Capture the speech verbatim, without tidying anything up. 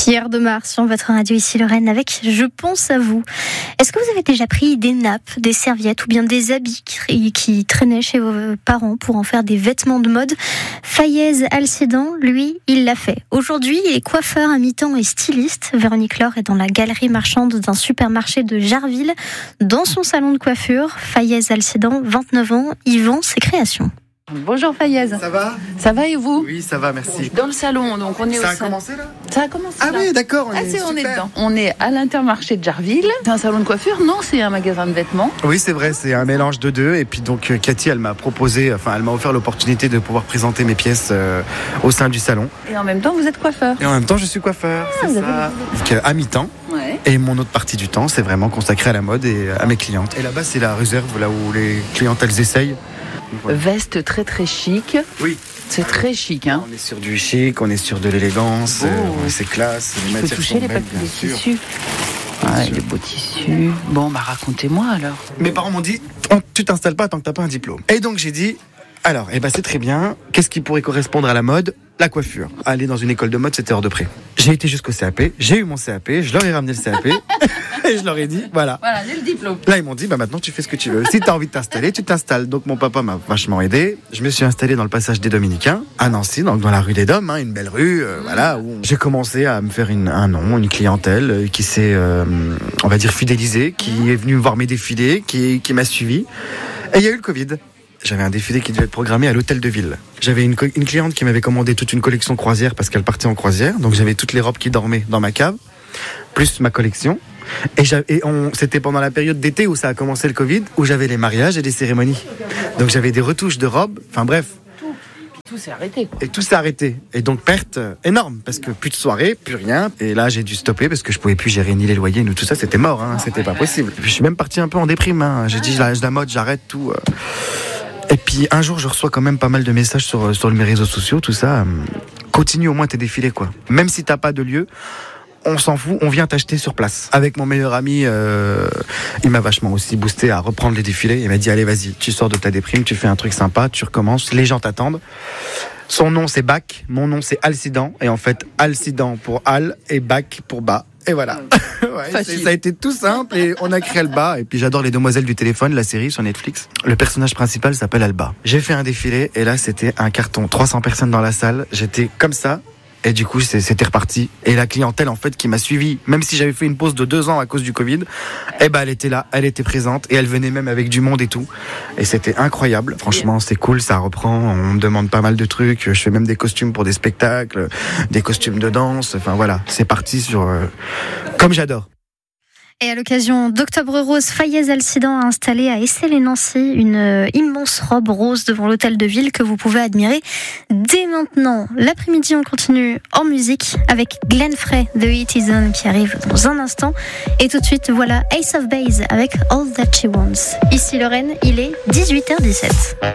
Pierre Demar sur votre radio ici Lorraine avec Je pense à vous. Est-ce que vous avez déjà pris des nappes, des serviettes ou bien des habits qui, qui traînaient chez vos parents pour en faire des vêtements de mode? Fayez Alcidan, lui, il l'a fait. Aujourd'hui, il est coiffeur à mi-temps et styliste. Véronique Laure est dans la galerie marchande d'un supermarché de Jarville. Dans son salon de coiffure, Fayez Alcidan, vingt-neuf ans, il vend ses créations. Bonjour Fayez. Ça va? Ça va et vous? Oui, ça va, merci. Dans le salon, donc on est Ça au a salon. commencé là? Ça a commencé Ah là. oui, d'accord, on Ah, est c'est, on est super. dedans. On est à l'Intermarché de Jarville. C'est un salon de coiffure? Non, c'est un magasin de vêtements. Oui, c'est vrai, c'est un mélange de deux. Et puis donc euh, Cathy, elle m'a proposé, enfin elle m'a offert l'opportunité de pouvoir présenter mes pièces euh, au sein du salon. Et en même temps, vous êtes coiffeur. Et en même temps, je suis coiffeur, Ah, c'est vous ça. avez- Donc euh, à mi-temps. Ouais. Et mon autre partie du temps, c'est vraiment consacré à la mode et à mes clientes. Et là-bas, c'est la réserve, là où les clientes, elles essayent. Donc, voilà. Veste très très chic. Oui. C'est très chic, hein. On est sur du chic, on est sur de l'élégance, Oh. euh, c'est classe, les Je peux matières toucher sont les belles, papiers, bien les sûr. tissus. Ouais, les beaux tissus. Bon, bah racontez-moi alors. Mes parents m'ont dit, oh, tu t'installes pas tant que t'as pas un diplôme. Et donc j'ai dit, alors, eh ben c'est très bien. Qu'est-ce qui pourrait correspondre à la mode? La coiffure. Aller dans une école de mode, c'était hors de prix. J'ai été jusqu'au C A P, j'ai eu mon C A P, je leur ai ramené le C A P et je leur ai dit, voilà. Voilà, j'ai le diplôme. Là, ils m'ont dit, bah maintenant tu fais ce que tu veux. Si t'as envie de t'installer, tu t'installes. Donc mon papa m'a vachement aidé. Je me suis installé dans le passage des Dominicains, à Nancy, donc dans la rue des Dômes, hein, une belle rue, euh, voilà. Où j'ai commencé à me faire une, un nom, une clientèle euh, qui s'est, euh, on va dire, fidélisée, qui est venue voir mes défilés, qui, qui m'a suivi. Et il y a eu le Covid. J'avais un défilé qui devait être programmé à l'hôtel de ville. J'avais une, co- une cliente qui m'avait commandé toute une collection croisière parce qu'elle partait en croisière. Donc j'avais toutes les robes qui dormaient dans ma cave, plus ma collection. Et, j'a- et on, c'était pendant la période d'été où ça a commencé le Covid, où j'avais les mariages et les cérémonies. Donc j'avais des retouches de robes, enfin bref. Tout s'est arrêté. Et tout s'est arrêté. Et donc perte euh, énorme, parce que plus de soirée, plus rien. Et là j'ai dû stopper parce que je pouvais plus gérer ni les loyers, ni tout ça, c'était mort, hein, c'était pas possible. Et puis je suis même parti un peu en déprime, hein. J'ai dit, la, la mode, j'arrête tout. euh. Et puis un jour, je reçois quand même pas mal de messages sur, sur mes réseaux sociaux, tout ça. euh, Continue au moins tes défilés, quoi. Même si t'as pas de lieu, on s'en fout, on vient t'acheter sur place. Avec mon meilleur ami, euh, il m'a vachement aussi boosté à reprendre les défilés. Il m'a dit, allez, vas-y, tu sors de ta déprime, tu fais un truc sympa, tu recommences, les gens t'attendent. Son nom, c'est Bac, mon nom, c'est Alcidan. Et en fait, Alcidan pour Al et Bac pour bas. Et voilà. Ouais, Facile. c'est- ça a été tout simple et on a créé Alba. Et puis j'adore Les Demoiselles du téléphone, la série sur Netflix. Le personnage principal s'appelle Alba. J'ai fait un défilé et là c'était un carton. trois cents personnes dans la salle. J'étais comme ça. Et du coup, c'est- c'était reparti. Et la clientèle, en fait, qui m'a suivi, même si j'avais fait une pause de deux ans à cause du Covid, eh ben, elle était là, elle était présente, et elle venait même avec du monde et tout. Et c'était incroyable. Franchement, c'est cool, ça reprend. On me demande pas mal de trucs. Je fais même des costumes pour des spectacles, des costumes de danse. Enfin, voilà. C'est parti sur, euh, comme j'adore. Et à l'occasion d'Octobre Rose, Fayez Alcidan a installé à Essey-les-Nancy une euh, immense robe rose devant l'hôtel de ville que vous pouvez admirer dès maintenant. L'après-midi, on continue en musique avec Glenn Frey, The It Is On, qui arrive dans un instant. Et tout de suite, voilà Ace of Base avec All That She Wants. Ici Lorraine, il est dix-huit heures dix-sept.